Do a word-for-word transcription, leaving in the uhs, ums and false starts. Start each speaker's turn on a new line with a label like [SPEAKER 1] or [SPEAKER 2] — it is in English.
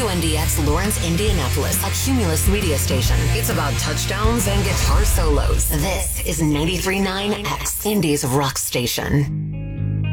[SPEAKER 1] N D X Lawrence, Indianapolis, a Cumulus media station. It's about touchdowns and guitar solos. This is ninety-three point nine X, Indy's rock station.